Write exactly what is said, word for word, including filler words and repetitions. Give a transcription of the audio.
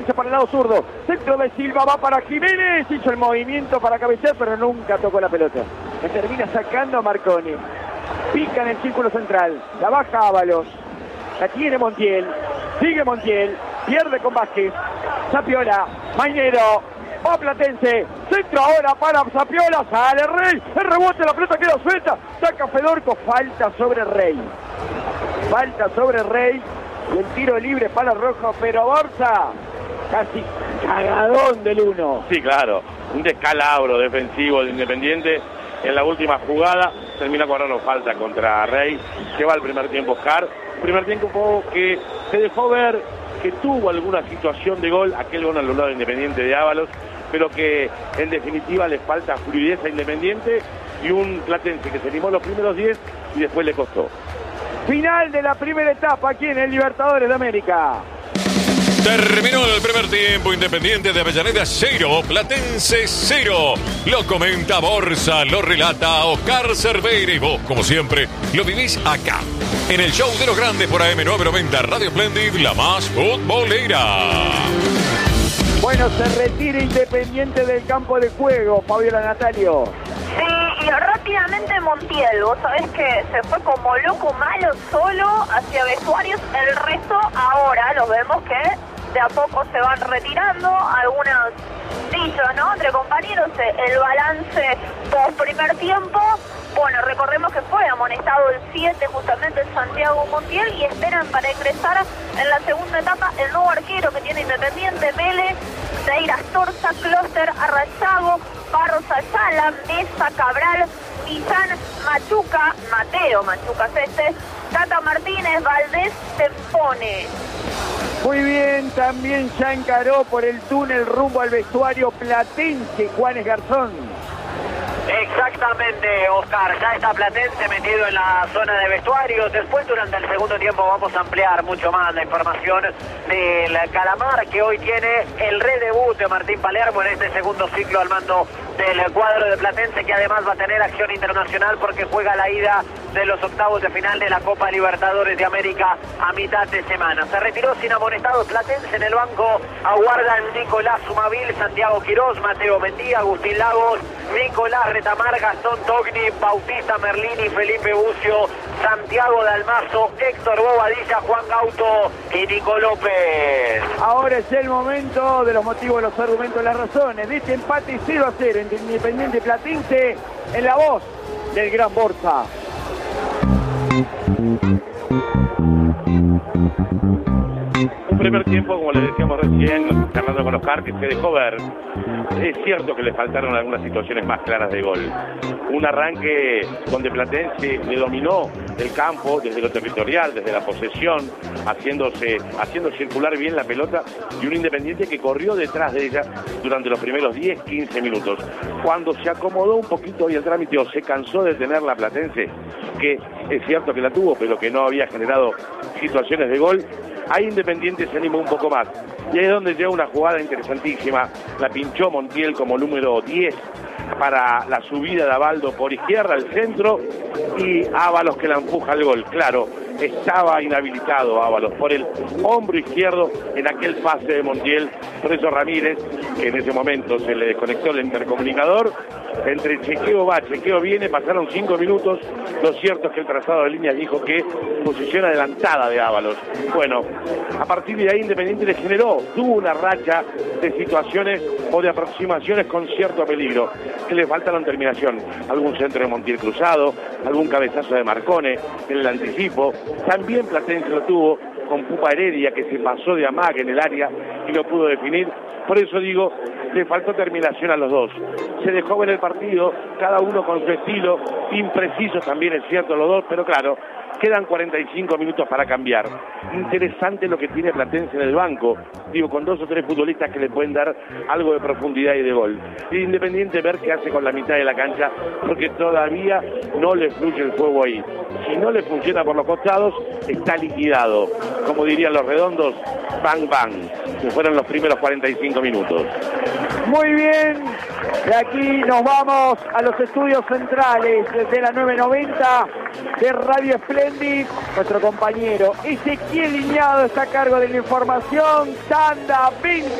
Para el lado zurdo, centro de Silva, va para Jiménez, hizo el movimiento para cabecear, pero nunca tocó la pelota. Le termina sacando a Marconi. Pica en el círculo central, la baja Ábalos, la tiene Montiel, sigue Montiel, pierde con Vázquez, Zapiola, Mañero, va Platense, centro ahora para Zapiola, sale Rey, el rebote, la pelota queda suelta, saca Fedorco, falta sobre Rey. Falta sobre Rey y el tiro libre para Rojo, pero Borsa casi cagadón del uno. Sí, claro, un descalabro defensivo de Independiente en la última jugada, termina cobrando falta contra Rey, que va al primer tiempo Oscar, primer tiempo que se dejó ver que tuvo alguna situación de gol, aquel gol anulado de Independiente de Ábalos, pero que en definitiva le falta fluidez a Independiente y un Platense que se animó los primeros diez y después le costó. Final de la primera etapa aquí en el Libertadores de América. Terminó el primer tiempo, Independiente de Avellaneda cero, Platense cero. Lo comenta Borsa, lo relata Oscar Cerveira y vos, como siempre, lo vivís acá, en el show de los grandes por A M novecientos noventa, Radio Splendid, la más futbolera. Bueno, se retira Independiente del campo de juego, Fabiola Natalio. Sí, y rápidamente Montiel, vos sabés que se fue como loco malo solo hacia vestuarios, el resto ahora lo vemos que de a poco se van retirando, algunos dichos, ¿no?, entre compañeros, el balance post primer tiempo. Bueno, recordemos que fue amonestado el siete justamente Santiago Montiel y esperan para ingresar en la segunda etapa el nuevo arquero que tiene Independiente, Vélez, Deir Astorza, Closter, Arrayago, Barros Ayala, Mesa, Cabral, Millán, Machuca, Mateo Machuca este, Tata Martínez, Valdés, Tempone. Muy bien, también ya encaró por el túnel rumbo al vestuario Platense, Juanes Garzón. Exactamente, Oscar, ya está Platense metido en la zona de vestuarios. Después, durante el segundo tiempo, vamos a ampliar mucho más la información del Calamar, que hoy tiene el redebut de Martín Palermo en este segundo ciclo al mando del cuadro de Platense, que además va a tener acción internacional porque juega la ida de los octavos de final de la Copa Libertadores de América a mitad de semana. Se retiró sin amonestados Platense. En el banco aguardan Nicolás Sumavil, Santiago Quirós, Mateo Mendía, Agustín Lagos, Nicolás Retamar, Gastón Togni, Bautista Merlini, Felipe Bucio, Santiago Dalmazo, Héctor Bobadilla, Juan Gauto y Nico López. Ahora es el momento de los motivos, los argumentos, las razones de este empate cero a cero entre Independiente Platense, en la voz del gran Borsa. Un primer tiempo, como le decíamos recién, charlando con Oscar, que se dejó ver. Es cierto que le faltaron algunas situaciones más claras de gol. Un arranque donde Platense le dominó el campo desde lo territorial, desde la posesión, haciéndose, haciendo circular bien la pelota, y un Independiente que corrió detrás de ella durante los primeros diez, quince minutos. Cuando se acomodó un poquito y el trámite o se cansó de tener la Platense, que es cierto que la tuvo, pero que no había generado situaciones de gol, ahí Independiente se animó un poco más. Y ahí es donde llega una jugada interesantísima. La pinchó Montiel como número diez para la subida de Abaldo por izquierda al centro y Ábalos que la empuja al gol. Claro, estaba inhabilitado Ábalos por el hombro izquierdo en aquel pase de Montiel. Por eso Ramírez, que en ese momento se le desconectó el intercomunicador, entre chequeo va, chequeo viene, pasaron cinco minutos. Lo cierto es que el trazado de líneas dijo que posición adelantada de Ábalos. Bueno, a partir de ahí Independiente le generó, tuvo una racha de situaciones o de aproximaciones con cierto peligro, que le faltaron terminación. Algún centro de Montiel cruzado, algún cabezazo de Marcone en el anticipo. También Platense lo tuvo con Pupa Heredia, que se pasó de amague en el área y lo pudo definir. Por eso digo, le faltó terminación a los dos. Se dejó ver el partido, cada uno con su estilo, imprecisos también es cierto los dos, pero claro, quedan cuarenta y cinco minutos para cambiar. Interesante lo que tiene Platense en el banco, digo, con dos o tres futbolistas que le pueden dar algo de profundidad y de gol. Y Independiente ver qué hace con la mitad de la cancha, porque todavía no le fluye el juego ahí. Si no le funciona por los costados, está liquidado. Como dirían los redondos, bang bang, que fueron los primeros cuarenta y cinco minutos. Muy bien, de aquí nos vamos a los estudios centrales de la nueve noventa de Radio Splendid. Nuestro compañero Ezequiel Liñado está a cargo de la información. Tanda, veinte.